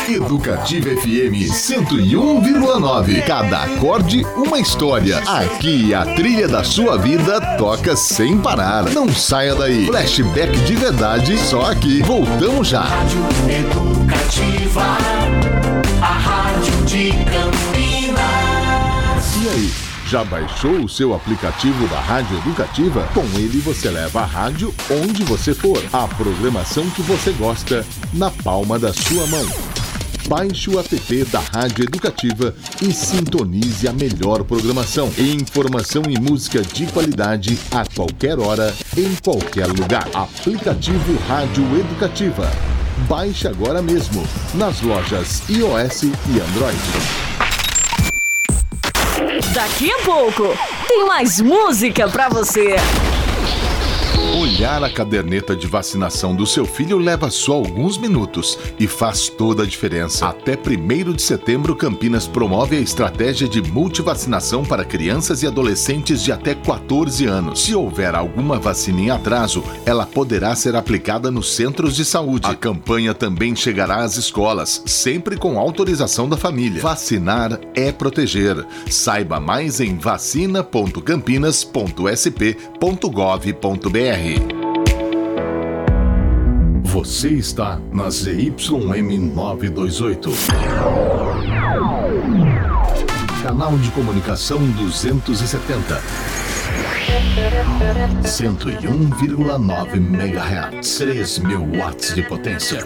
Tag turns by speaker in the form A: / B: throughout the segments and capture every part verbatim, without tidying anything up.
A: Educativa F M cento e um vírgula nove. Cada acorde, uma história. Aqui a trilha da sua vida toca sem parar. Não saia daí. Flashback de verdade, só aqui. Voltamos já.
B: Rádio Educativa, a rádio de Campinas.
A: E aí? Já baixou o seu aplicativo da Rádio Educativa? Com ele você leva a rádio onde você for. A programação que você gosta na palma da sua mão. Baixe o app da Rádio Educativa e sintonize a melhor programação. Informação e música de qualidade a qualquer hora, em qualquer lugar. Aplicativo Rádio Educativa. Baixe agora mesmo nas lojas iOS e Android.
C: Daqui a pouco tem mais música pra você.
A: Olhar a caderneta de vacinação do seu filho leva só alguns minutos e faz toda a diferença. Até primeiro de setembro, Campinas promove a estratégia de multivacinação para crianças e adolescentes de até quatorze anos. Se houver alguma vacina em atraso, ela poderá ser aplicada nos centros de saúde. A campanha também chegará às escolas, sempre com autorização da família. Vacinar é proteger. Saiba mais em vacina ponto campinas ponto s p ponto gov ponto b r. Você está na Z Y M novecentos e vinte e oito. Canal de comunicação duzentos e setenta. cento e um vírgula nove megahertz. três mil watts de potência.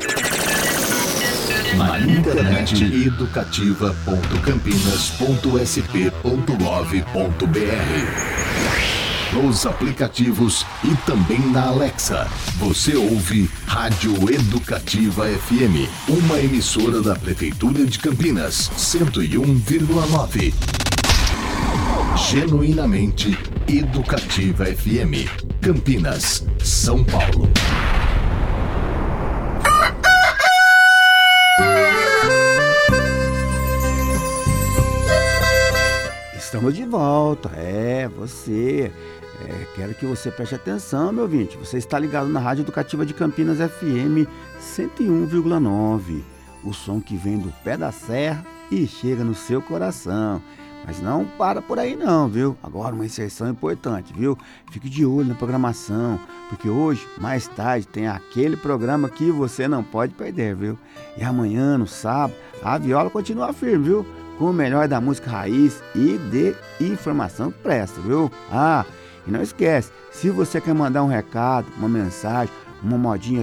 A: Na internet educativa ponto campinas ponto s p ponto gov ponto b r. Nos aplicativos e também na Alexa. Você ouve Rádio Educativa F M, uma emissora da Prefeitura de Campinas, cento e um vírgula nove. Genuinamente Educativa F M, Campinas, São Paulo.
D: Estamos de volta, é, você, é, quero que você preste atenção, meu ouvinte, você está ligado na Rádio Educativa de Campinas F M cento e um vírgula nove, o som que vem do pé da serra e chega no seu coração, mas não para por aí não, viu? Agora uma inserção importante, viu? Fique de olho na programação, porque hoje, mais tarde, tem aquele programa que você não pode perder, viu? E amanhã, no sábado, a viola continua firme, viu? Com o melhor da música raiz e de informação que presta, viu? Ah, e não esquece, se você quer mandar um recado, uma mensagem, uma modinha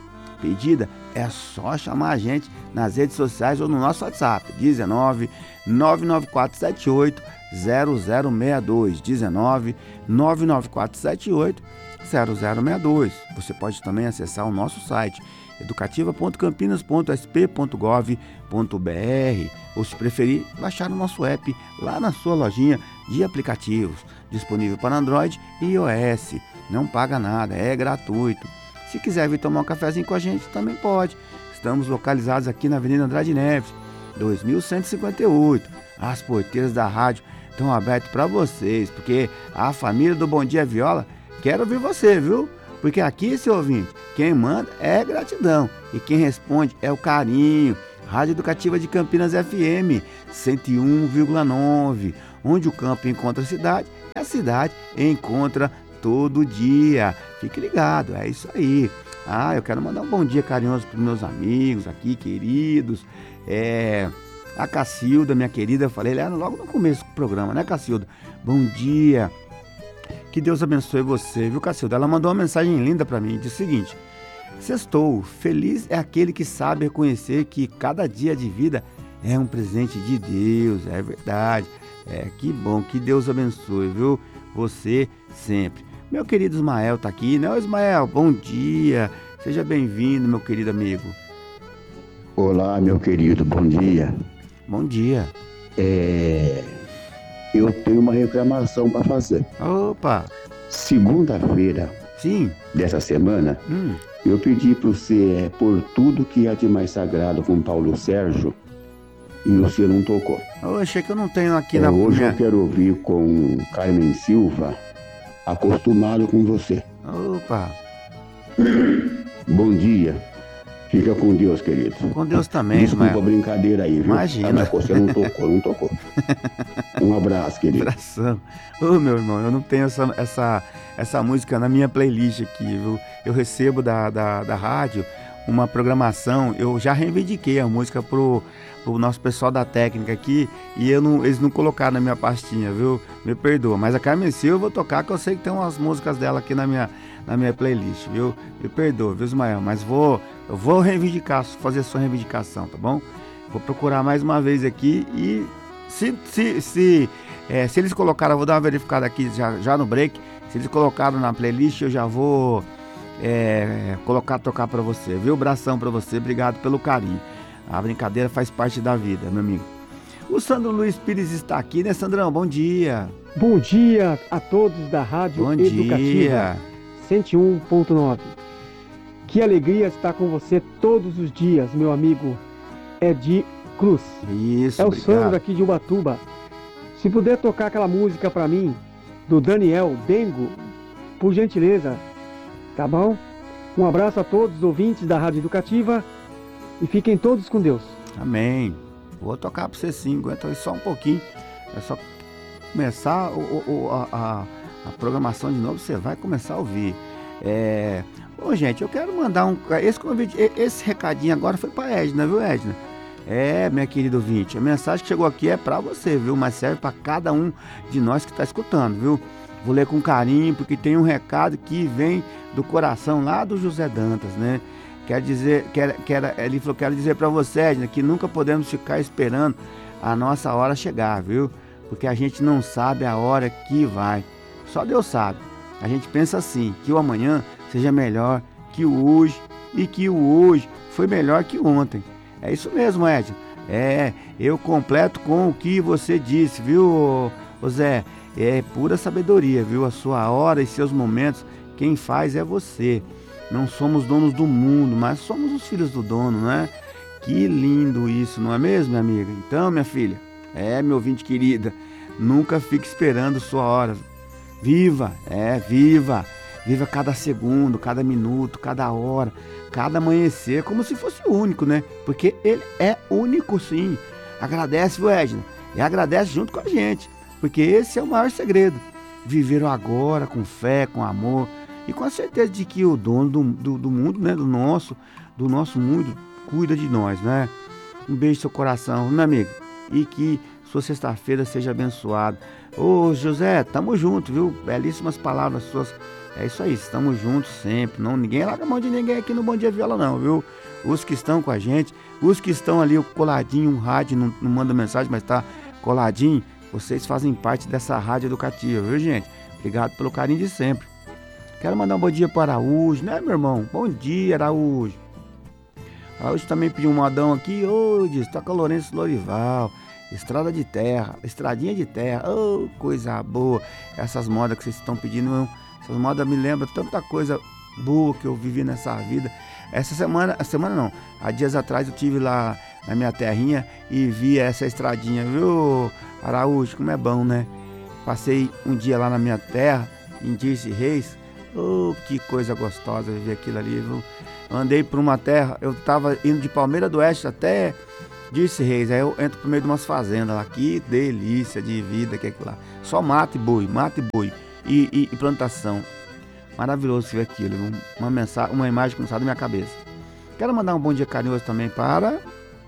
D: pedida, é só chamar a gente nas redes sociais ou no nosso WhatsApp, dezenove, nove nove quatro sete oito, zero zero seis dois, dezenove, nove nove quatro sete oito, zero zero seis dois. Você pode também acessar o nosso site, educativa ponto campinas ponto s p ponto gov ponto b r, ou se preferir, baixar o nosso app lá na sua lojinha de aplicativos, disponível para Android e iOS. Não paga nada, é gratuito. Se quiser vir tomar um cafezinho com a gente, também pode. Estamos localizados aqui na Avenida Andrade Neves, dois mil cento e cinquenta e oito. As porteiras da rádio estão abertas para vocês, porque a família do Bom Dia Viola quer ouvir você, viu? Porque aqui, seu ouvinte, quem manda é gratidão e quem responde é o carinho. Rádio Educativa de Campinas F M cento e um vírgula nove, onde o campo encontra a cidade e a cidade encontra todo dia. Fique ligado, é isso aí. Ah, eu quero mandar um bom dia carinhoso para os meus amigos aqui, queridos. É, a Cacilda, minha querida, eu falei ela logo no começo do programa, né, Cacilda? Bom dia. Que Deus abençoe você, viu, Cacilda? Ela mandou uma mensagem linda para mim, diz o seguinte: sextou, feliz é aquele que sabe reconhecer que cada dia de vida é um presente de Deus, é verdade. É, que bom, que Deus abençoe, viu? Você sempre. Meu querido Ismael tá aqui, né? Ô Ismael, bom dia, seja bem-vindo, meu querido amigo.
E: Olá, meu querido, bom dia.
D: Bom dia.
E: É... Eu tenho uma reclamação para fazer.
D: Opa!
E: Segunda-feira
D: Sim.
E: dessa semana,
D: Hum.
E: eu pedi para você é, por tudo que é de mais sagrado com Paulo Sérgio e você não tocou.
D: Eu achei que eu não tenho aqui
E: É,
D: na...
E: hoje
D: minha...
E: eu quero ouvir com Carmen Silva, Acostumado com Você.
D: Opa!
E: Bom dia. Fica com Deus, querido.
D: Com Deus também,
E: Desculpa
D: Ismael.
E: a brincadeira aí, viu?
D: Imagina.
E: Ah, você não tocou, não tocou. Um abraço, querido.
D: Abração. Ô, meu irmão, eu não tenho essa, essa, essa música na minha playlist aqui, viu? Eu recebo da, da, da rádio uma programação, eu já reivindiquei a música pro, pro nosso pessoal da técnica aqui e eu não, eles não colocaram na minha pastinha, viu? Me perdoa, mas a Carmen Silva eu vou tocar, que eu sei que tem umas músicas dela aqui na minha, na minha playlist, viu? Me perdoa, viu, Ismael? Mas vou, eu vou reivindicar, fazer a sua reivindicação, tá bom? Vou procurar mais uma vez aqui e se, se, se, é, se eles colocaram, eu vou dar uma verificada aqui já, já no break, se eles colocaram na playlist eu já vou é, colocar, tocar pra você, viu? Abração pra você, obrigado pelo carinho. A brincadeira faz parte da vida, meu amigo. O Sandro Luiz Pires está aqui, né, Sandrão? Bom dia.
F: Bom dia a todos da Rádio
D: Bom
F: Educativa
D: dia.
F: cento e um ponto nove. Que alegria estar com você todos os dias, meu amigo Edi Cruz.
D: Isso,
F: É o
D: obrigado.
F: Sandro aqui de Ubatuba. Se puder tocar aquela música pra mim, do Daniel Dengo, por gentileza, tá bom? Um abraço a todos os ouvintes da Rádio Educativa e fiquem todos com Deus.
D: Amém. Vou tocar pra você sim, aguenta aí só um pouquinho. É só começar o, o, a, a, a programação de novo, você vai começar a ouvir. É... Ô, gente, eu quero mandar um... Esse convite, esse recadinho agora foi pra Edna, viu, Edna? É, minha querida ouvinte, a mensagem que chegou aqui é pra você, viu? Mas serve pra cada um de nós que tá escutando, viu? Vou ler com carinho, porque tem um recado que vem do coração lá do José Dantas, né? Quer dizer, quer, quer, ele falou, quero dizer pra você, Edna, que nunca podemos ficar esperando a nossa hora chegar, viu? Porque a gente não sabe a hora que vai. Só Deus sabe. A gente pensa assim, que o amanhã seja melhor que o hoje e que o hoje foi melhor que ontem. É isso mesmo, Edna. É, eu completo com o que você disse, viu, ô Zé? É pura sabedoria, viu? A sua hora e seus momentos, quem faz é você. Não somos donos do mundo, mas somos os filhos do dono, né? Que lindo isso, não é mesmo, minha amiga? Então, minha filha, é, meu ouvinte querida, nunca fique esperando sua hora. Viva, é, viva. Viva cada segundo, cada minuto, cada hora, cada amanhecer, como se fosse único, né? Porque ele é único, sim. Agradece, viu, Edna? E agradece junto com a gente, porque esse é o maior segredo. Viver o agora com fé, com amor e com a certeza de que o dono do, do, do mundo, né? Do nosso, do nosso mundo, cuida de nós, né? Um beijo no seu coração, meu amigo. E que sua sexta-feira seja abençoada. Ô, José, tamo junto, viu? Belíssimas palavras suas. É isso aí, estamos juntos sempre. Não, ninguém larga a mão de ninguém aqui no Bom Dia Viola, não, viu? Os que estão com a gente, os que estão ali coladinho, um rádio, não, não manda mensagem, mas tá coladinho, vocês fazem parte dessa rádio educativa, viu, gente? Obrigado pelo carinho de sempre. Quero mandar um bom dia para Araújo, né, meu irmão? Bom dia, Araújo. Araújo também pediu um modão aqui. Ô, diz, toca Lourenço Lorival. Estrada de terra, estradinha de terra. Ô, coisa boa. Essas modas que vocês estão pedindo, essas modas me lembram tanta coisa boa que eu vivi nessa vida. Essa semana, a semana não, há dias atrás eu tive lá na minha terrinha e vi essa estradinha, viu, Araújo? Como é bom, né? Passei um dia lá na minha terra, em Dirce Reis. Oh, que coisa gostosa viver aquilo ali, viu? Andei por uma terra, eu tava indo de Palmeira do Oeste até Dirce Reis, aí eu entro por meio de umas fazendas lá. Que delícia de vida que é aquilo lá. Só mato e boi, mato e boi e, e, e plantação. Maravilhoso ver aquilo, uma mensagem, uma imagem que não sai da minha cabeça. Quero mandar um bom dia carinhoso também para...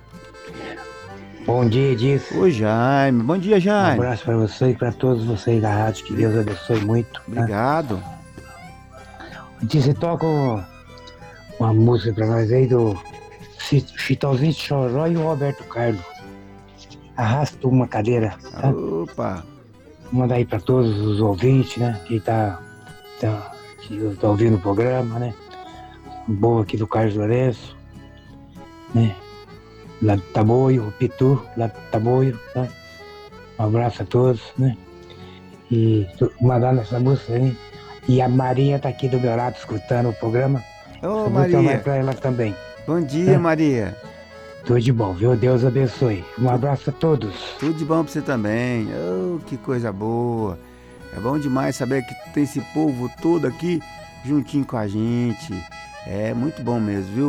G: Bom dia, Edith.
D: Ô, Jaime. Bom dia, Jaime.
G: Um abraço para você e para todos vocês da rádio. Que Deus abençoe muito.
D: Obrigado.
G: Né? Edith, você toca uma música para nós aí do Chitãozinho Choró e o Roberto Carlos. Arrasta uma cadeira. Tá?
D: Opa.
G: Vou mandar aí para todos os ouvintes, né? Que tá, tá, que tá ouvindo o programa, né? Um bom aqui do Carlos Lourenço, né? Lá do Tamoio, o Pitu, lá do Tamoio, tá? Um abraço a todos, né? E mandando essa música aí. E a Maria tá aqui do meu lado escutando o programa.
D: Ô,
G: essa
D: Maria.
G: vai pra ela também.
D: Bom dia,
G: é.
D: Maria.
G: Tudo de bom, viu? Deus abençoe. Um abraço a todos.
D: Tudo de bom pra você também. Oh, que coisa boa. É bom demais saber que tem esse povo todo aqui juntinho com a gente. É muito bom mesmo, viu?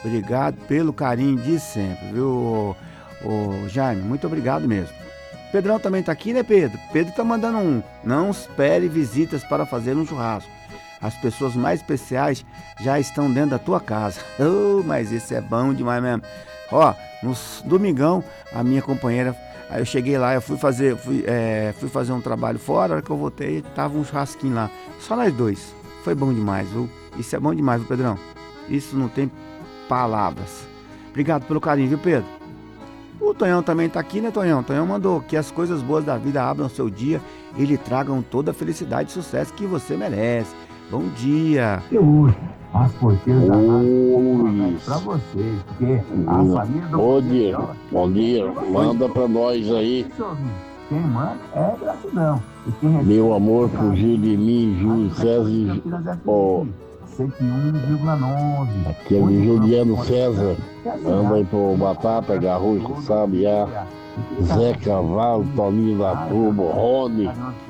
D: Obrigado pelo carinho de sempre, viu, ô, ô, Jaime? Muito obrigado mesmo. Pedrão também tá aqui, né, Pedro? Pedro tá mandando um. Não espere visitas para fazer um churrasco. As pessoas mais especiais já estão dentro da tua casa. Oh, mas isso é bom demais mesmo. Ó, no domingão, a minha companheira, aí eu cheguei lá, eu fui fazer, fui, é, fui fazer um trabalho fora, a hora que eu voltei, tava um churrasquinho lá. Só nós dois. Foi bom demais, viu? Isso é bom demais, viu, Pedrão? Isso não tem palavras. Obrigado pelo carinho, viu, Pedro? O Tonhão também tá aqui, né, Tonhão? Tonhão mandou que as coisas boas da vida abram seu dia e lhe tragam toda a felicidade e sucesso que você merece. Bom dia.
H: Eu as porteiras da rádio pra vocês, porque a família do...
I: Bom dia, bom dia. Manda pra nós aí.
H: Quem manda é gratidão. E quem
I: meu amor fugiu de mim, Júlio César. Ó,
H: cento e um vírgula nove.
I: aquele Juliano César. Anda aí pro Batata, Garroz com Sabiá. Zé Cavalo, Toninho da Turma, Rony,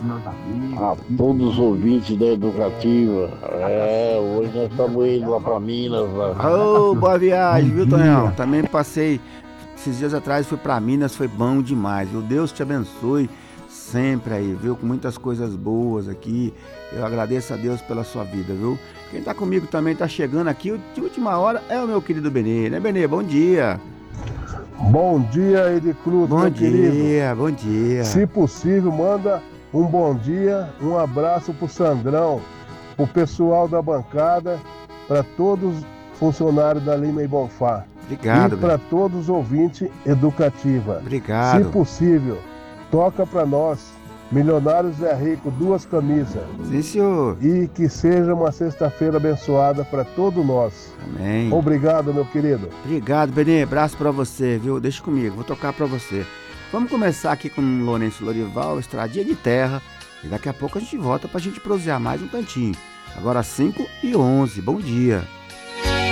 I: a todos os ouvintes da Educativa. É, hoje nós estamos indo lá para Minas.
D: Ô, oh, boa viagem, viu, Tonhão? Também passei, esses dias atrás fui para Minas, foi bom demais, viu? Deus te abençoe sempre aí, viu? Com muitas coisas boas aqui. Eu agradeço a Deus pela sua vida, viu? Quem tá comigo também tá chegando aqui, de última hora, é o meu querido Benê, né, Benê? Bom dia.
J: Bom dia, Edicluz,
D: bom
J: meu
D: dia,
J: querido.
D: Bom dia.
J: Se possível, manda um bom dia, um abraço pro Sandrão, pro pessoal da bancada, para todos os funcionários da Lima e Bonfá.
D: Obrigado.
J: E para todos os ouvintes Educativa.
D: Obrigado.
J: Se possível, toca para nós, Milionários é Rico, duas camisas.
D: Sim, senhor.
J: E que seja uma sexta-feira abençoada para todos nós.
D: Amém.
J: Obrigado, meu querido.
D: Obrigado, Benê. Abraço para você, viu? Deixa comigo, vou tocar para você. Vamos começar aqui com o Lourenço Lorival, Estradinha de Terra. E daqui a pouco a gente volta pra gente prosear mais um tantinho. Agora cinco e onze. Bom dia.